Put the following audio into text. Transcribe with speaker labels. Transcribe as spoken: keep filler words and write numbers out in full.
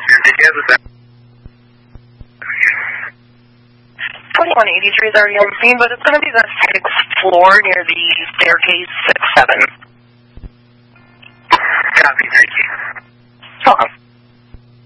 Speaker 1: Did you have a
Speaker 2: twenty-one eighty-three is already on the scene, but it's going to be the sixth floor near the staircase six seven.
Speaker 1: Copy, thank you.